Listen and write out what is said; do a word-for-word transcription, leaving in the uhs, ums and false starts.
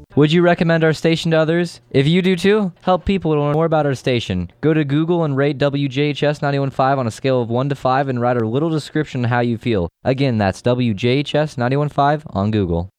Would you recommend our station to others? If you do too, help people learn more about our station. Go to Google and rate W J H S ninety-one point five on a scale of one to five and write a little description on how you feel. Again, that's W J H S ninety-one point five on Google.